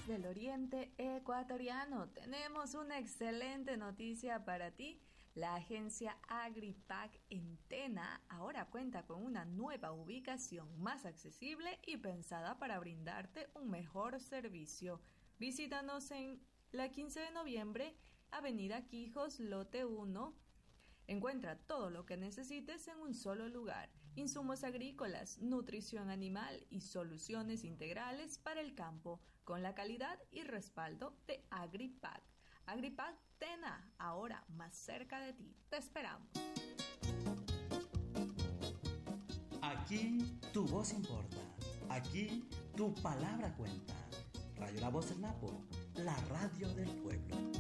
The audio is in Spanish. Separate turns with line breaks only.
del oriente ecuatoriano, tenemos una excelente noticia para ti. La agencia Agripac en Tena ahora cuenta con una nueva ubicación más accesible y pensada para brindarte un mejor servicio. Visítanos en la 15 de noviembre, Avenida Quijos, lote 1. Encuentra todo lo que necesites en un solo lugar: insumos agrícolas, nutrición animal y soluciones integrales para el campo, con la calidad y respaldo de Agripac. Agripac Tena, ahora más cerca de ti. Te esperamos.
Aquí tu voz importa. Aquí tu palabra cuenta. Radio La Voz del Napo, la radio del pueblo.